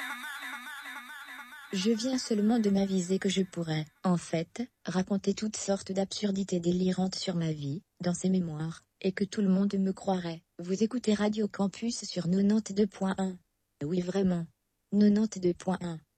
Je viens seulement de m'aviser que je pourrais, en fait, raconter toutes sortes d'absurdités délirantes sur ma vie, dans ces mémoires, et que tout le monde me croirait. Vous écoutez Radio Campus sur 92.1. Oui vraiment. 92.1.